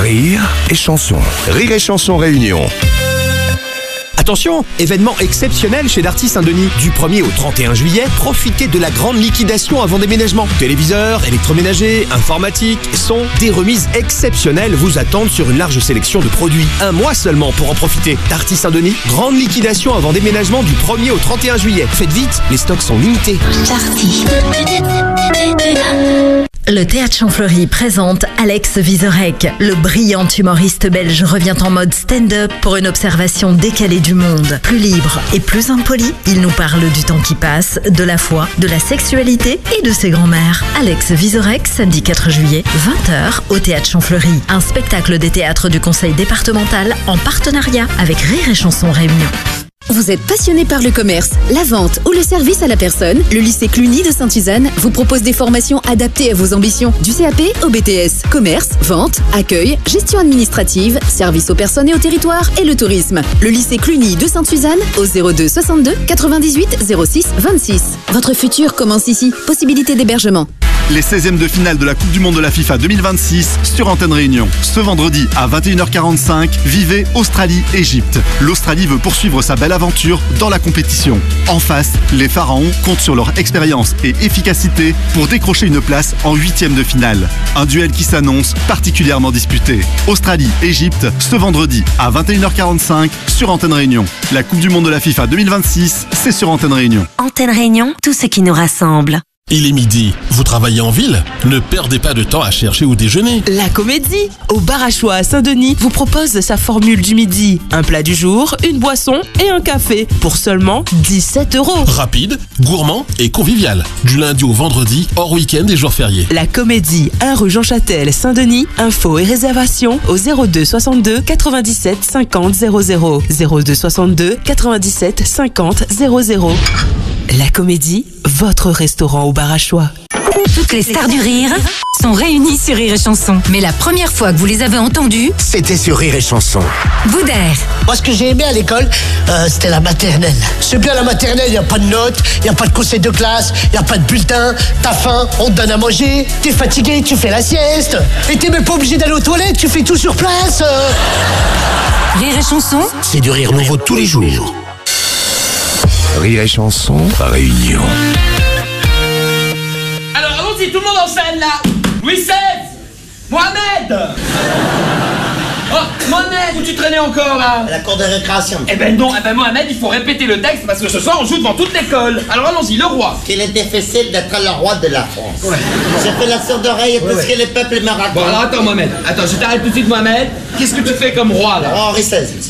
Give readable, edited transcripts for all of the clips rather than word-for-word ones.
Rire et chanson. Rire et chanson réunion. Attention, événement exceptionnel chez Darty Saint-Denis. Du 1er au 31 juillet, profitez de la grande liquidation avant déménagement. Téléviseurs, électroménagers, informatique, son, des remises exceptionnelles vous attendent sur une large sélection de produits. Un mois seulement pour en profiter. Darty Saint-Denis, grande liquidation avant déménagement du 1er au 31 juillet. Faites vite, les stocks sont limités. Darty. Le Théâtre Champfleury présente Alex Vizorek. Le brillant humoriste belge revient en mode stand-up pour une observation décalée du monde. Plus libre et plus impoli, il nous parle du temps qui passe, de la foi, de la sexualité et de ses grands-mères. Alex Vizorek, samedi 4 juillet, 20h au Théâtre Champfleury. Un spectacle des théâtres du Conseil départemental en partenariat avec Rire et Chanson Réunion. Vous êtes passionné par le commerce, la vente ou le service à la personne? Le lycée Cluny de Sainte-Suzanne vous propose des formations adaptées à vos ambitions. Du CAP au BTS, commerce, vente, accueil, gestion administrative, service aux personnes et au territoire et le tourisme. Le lycée Cluny de Sainte-Suzanne au 02 62 98 06 26. Votre futur commence ici. Possibilité d'hébergement. Les 16e de finale de la Coupe du Monde de la FIFA 2026 sur Antenne Réunion. Ce vendredi à 21h45, vivez Australie-Égypte. L'Australie veut poursuivre sa belle aventure dans la compétition. En face, les Pharaons comptent sur leur expérience et efficacité pour décrocher une place en 8e de finale. Un duel qui s'annonce particulièrement disputé. Australie-Égypte, ce vendredi à 21h45 sur Antenne Réunion. La Coupe du Monde de la FIFA 2026, c'est sur Antenne Réunion. Antenne Réunion, tout ce qui nous rassemble. Il est midi, vous travaillez en ville? Ne perdez pas de temps à chercher où déjeuner. La Comédie, au bar à choix à Saint-Denis, vous propose sa formule du midi. Un plat du jour, une boisson et un café pour seulement 17 €. Rapide, gourmand et convivial. Du lundi au vendredi, hors week-end et jours fériés. La Comédie, 1 rue Jean Châtel, Saint-Denis. Infos et réservations au 02 62 97 50 00. 02 62 97 50 00. La Comédie, votre restaurant au bar à choix. Toutes les stars du rire sont réunies sur Rire et Chanson. Mais la première fois que vous les avez entendues, C'était sur Rire et chanson. Boudère. Moi, ce que j'ai aimé à l'école, c'était la maternelle. C'est bien la maternelle, il n'y a pas de notes, il n'y a pas de conseil de classe, il n'y a pas de bulletin, t'as faim, on te donne à manger, t'es fatigué, tu fais la sieste, et t'es même pas obligé d'aller aux toilettes, tu fais tout sur place. Rire et Chanson, C'est du rire nouveau tous les jours. Rire et chanson réunion. Alors allons-y, tout le monde en scène là. Louis XVI, Mohamed. Oh, Mohamed, où tu traînais encore là? À la cour de récréation. Eh ben non, Mohamed, il faut répéter le texte parce que ce soir on joue devant toute l'école. Alors allons-y, le roi. Qu'il est difficile d'être le roi de la France. Ouais. J'ai fait la sourde oreille parce que les peuples me racontent. Bon alors attends Mohamed, attends, je t'arrête tout de suite Mohamed. Qu'est-ce que tu fais comme roi là? Henri XVI, monsieur.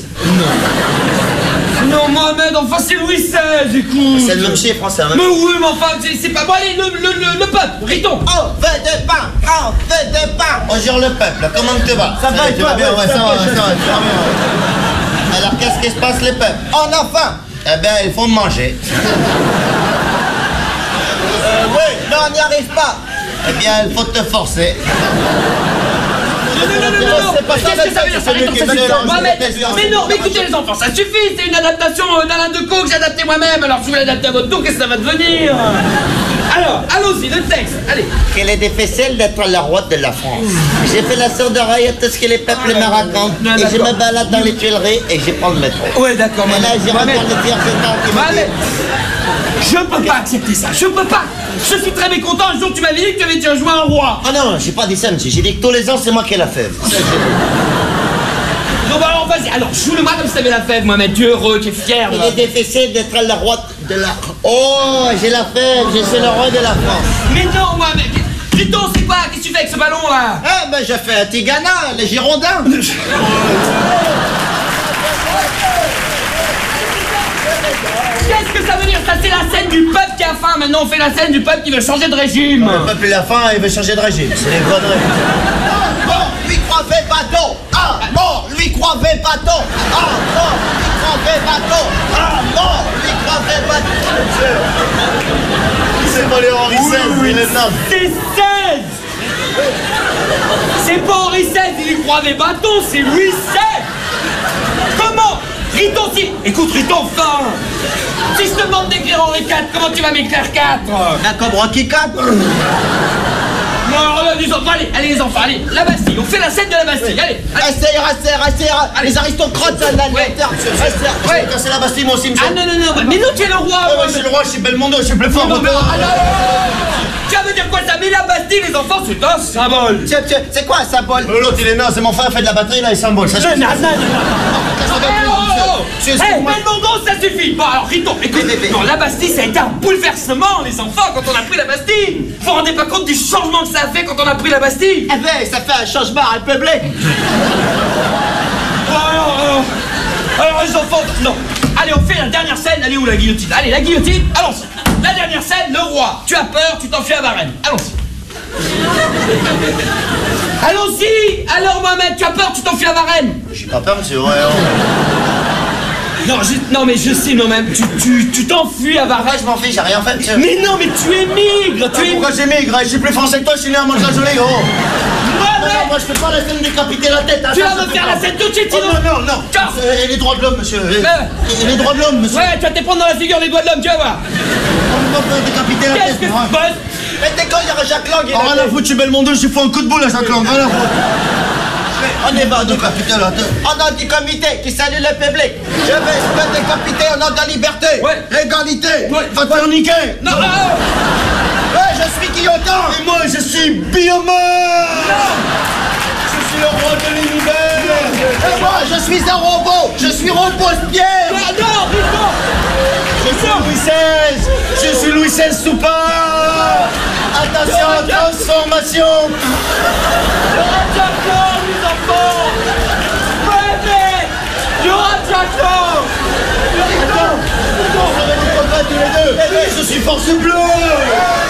Non Mohamed, enfin c'est Louis XVI, écoute. C'est le même chiffre français. Hein, mais oui, mais enfin c'est pas bon. Allez, le peuple, Riton. On veut des pains, on veut des pains. Bonjour le peuple, comment tu vas? Ça va et toi? Bien, ouais, ça va bien. Alors qu'est-ce qui se passe les peuples? On a faim. Eh bien il faut manger. Oui, mais on n'y arrive pas. Eh bien il faut te forcer. Non, c'est pas ça, qu'est-ce que ça veut dire? Mais non, mais écoutez les enfants, ça suffit, c'est une adaptation d'Alain Decaux que j'ai adapté moi-même, alors si vous l'adaptez à votre tour, qu'est-ce que ça va devenir? Alors, allons-y, le texte, allez. Qu'il est difficile d'être le roi de la France. J'ai fait la sourde oreille à tout ce que les peuples me racontent, et je me balade dans les Tuileries et je prends le métro. Ouais, d'accord, mais là, j'ai rencontré le pire qui m'a dit... Je peux pas accepter ça, je peux pas. Je suis très mécontent, un jour tu m'avais dit que tu avais déjà joué un roi. Ah non, j'ai pas dit ça, monsieur, j'ai dit que tous les ans c'est moi qui ai la fève. Non bah alors vas-y, alors joue-le-moi comme si t'avais la fève, Mohamed, tu es heureux, tu es fier. Il est difficile d'être le roi de la... Oh, j'ai la fève, je suis le roi de la France. Mais non, Mohamed, Riton, c'est quoi? Qu'est-ce que tu fais avec ce ballon là? Ah ben je fais un Tigana, les Girondins. Qu'est-ce que ça veut dire? Ça c'est la scène du peuple qui a faim. Maintenant on fait la scène du peuple qui veut changer de régime. Le peuple il a faim et il veut changer de régime. C'est des conneries. Ah bon, lui croyait bâton. Ah bon, lui croyait bâton. Ah bon, lui croyait bâton. Ah bon, lui croyait bâton. C'est pas les Henri XVI, il est là. C'est XVI. C'est pas Henri XVI, il lui croyait bâton, c'est Louis XVI. Comment? Riton, si... Écoute, Riton, enfin. Si je te demande d'écrire Henri IV, comment tu vas m'écrire 4? Un comme Rocky IV. alors là, les enfants, allez les enfants, allez. La Bastille, on fait la scène de la Bastille, allez. Ça ira. Les aristocrates, là, je vais casser la Bastille, moi aussi, monsieur. Ah non, mais nous, tu es le roi. Je suis le roi, je suis Belmondo, je suis plus fort. Ça veut dire quoi ça? Mais la Bastille, les enfants, c'est un symbole. C'est quoi un symbole? L'autre, il est naze, c'est mon frère, fait de la batterie, là, il symbole. Ça suffit. Belmondo, ça suffit. Bon, alors, Rito, écoute, non, la Bastille, ça a été un bouleversement, les enfants, quand on a pris la Bastille. Vous vous rendez pas compte du changement que ça a fait quand on a pris la Bastille? Eh ben, ça fait un changement un peu blé. Alors, les enfants, non. Allez, on fait la dernière scène. Elle est où, la guillotine? Allez, la guillotine, allons-y. La dernière scène, le roi. Tu as peur, tu t'enfuis à Varennes. Allons-y. Allons-y. Alors, Mohamed, tu as peur, tu t'enfuis à Varennes. J'ai pas peur, monsieur. Non, mais je sais, Mohamed, tu t'enfuis à Varennes. Je m'en fiche, j'ai rien fait, monsieur. Mais non, mais tu émigres. Pourquoi j'émigre? Je suis plus français que toi, je suis né à Mantes-la-Jolie, gros. Non, moi je fais pas la scène de décapiter la tête. Tu vas me faire la scène tout de suite, sinon. Non. Et les droits de l'homme, monsieur. Et les droits de l'homme, monsieur. Ouais, tu vas te prendre dans la figure les doigts de l'homme, tu vas voir. On va décapiter la tête. Qu'est-ce que tu bosses? Mais t'es quand il y aura Jacques Lang? Rien à foutre, je suis Belmondo, je lui fous un coup de boule à Jacques Lang. Rien à foutre. On est pas décapiter la tête. On a du comité qui salue le public. Je vais me décapiter au nom de la liberté. L'égalité. Va te faire niquer. Non. Je suis Guillotin. Et moi, je suis Biomeur. Je suis le roi de l'univers. Et moi, je suis un robot. Je suis Robespierre. Non, je suis Louis XVI. Je suis Louis XVI Soupard. Attention, transformation. Il y aura Jacques Lang, les enfants. Il y aura Jacques Lang. Attends, tous les deux. Je suis force bleue.